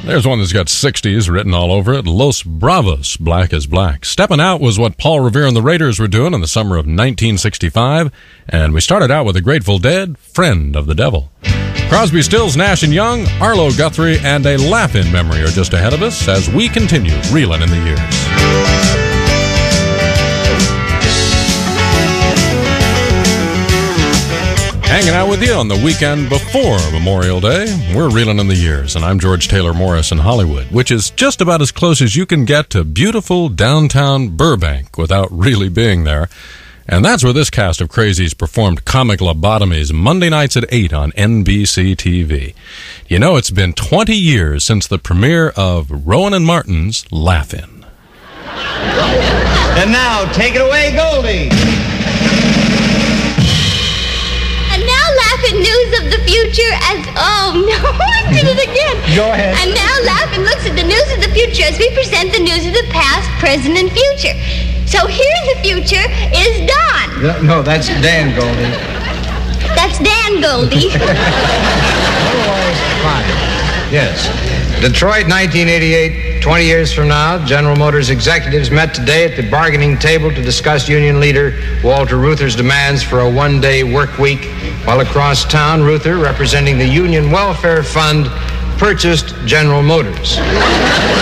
There's one that's got 60s written all over it. Los Bravos, Black is Black. Steppin' Out was what Paul Revere and the Raiders were doing in the summer of 1965. And we started out with the Grateful Dead, Friend of the Devil. Crosby, Stills, Nash & Young, Arlo Guthrie, and a Laugh-In memory are just ahead of us as we continue reeling in the years. Hanging out with you on the weekend before Memorial Day. We're reeling in the years, and I'm George Taylor Morris in Hollywood, which is just about as close as you can get to beautiful downtown Burbank without really being there. And that's where this cast of crazies performed Comic Lobotomies Monday nights at 8 on NBC TV. You know, it's been 20 years since the premiere of Rowan and Martin's Laugh-In. And now, take it away, Goldie. News of the future as... Oh, no, I did it again. Go ahead. And now Laugh-In looks at the news of the future as we present the news of the past, present, and future. So here in the future is Don. No, that's Dan, Goldie. That's Dan, Goldie. Otherwise, fine. Yes. Detroit, 1988, 20 years from now, General Motors executives met today at the bargaining table to discuss union leader Walter Reuther's demands for a one-day work week, while across town, Reuther, representing the Union Welfare Fund, purchased General Motors.